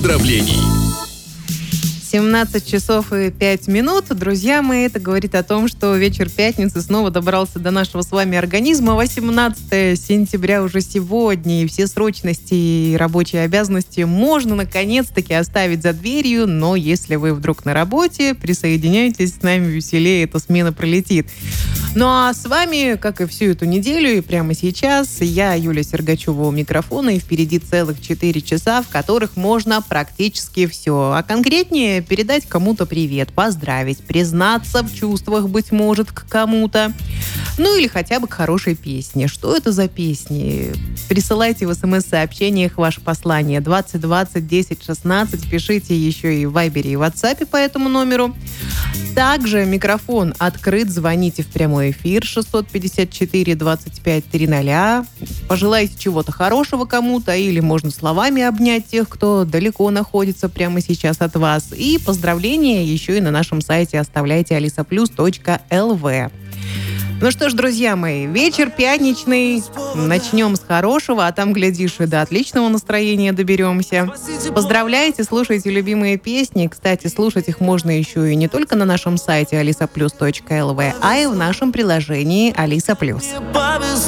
поздравлений. 17 часов и 5 минут. Друзья мои, это говорит о том, что вечер пятницы снова добрался до нашего с вами организма. 18 сентября уже сегодня, и все срочности и рабочие обязанности можно наконец-таки оставить за дверью, но если вы вдруг на работе, присоединяйтесь с нами, веселее эта смена пролетит. Ну а с вами, как и всю эту неделю, и прямо сейчас, я, Юлия Сергачева, у микрофона, и впереди целых 4 часа, в которых можно практически все. А конкретнее передать кому-то привет, поздравить, признаться в чувствах, быть может, к кому-то. Ну или хотя бы к хорошей песне. Что это за песни? Присылайте в смс-сообщениях ваше послание 2020 10 16. Пишите еще и в Вайбере, и в WhatsApp по этому номеру. Также микрофон открыт. Звоните в прямой эфир 654 25 300. Пожелайте чего-то хорошего кому-то, или можно словами обнять тех, кто далеко находится прямо сейчас от вас. И поздравления еще и на нашем сайте оставляйте alisaplus.lv. Ну что ж, друзья мои, вечер пятничный. Начнем с хорошего, а там, глядишь, и до отличного настроения доберемся. Поздравляйте, слушайте любимые песни. Кстати, слушать их можно еще и не только на нашем сайте alisaplus.lv, а и в нашем приложении Alisa Plus.